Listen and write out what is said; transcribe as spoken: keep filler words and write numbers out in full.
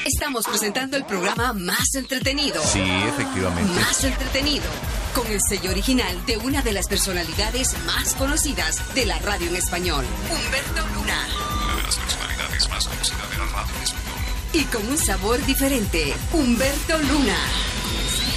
Estamos presentando el programa más entretenido. Sí, efectivamente. Más entretenido. Con el sello original de una de las personalidades más conocidas de la radio en español, Humberto Luna. Una de las personalidades más conocidas de la radio en español. Y con un sabor diferente, Humberto Luna.